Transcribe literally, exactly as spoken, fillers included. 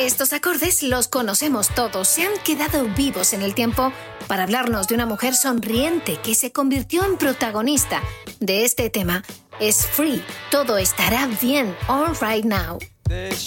Estos acordes los conocemos todos, se han quedado vivos en el tiempo para hablarnos de una mujer sonriente que se convirtió en protagonista de este tema. Es Free, todo estará bien, all right now.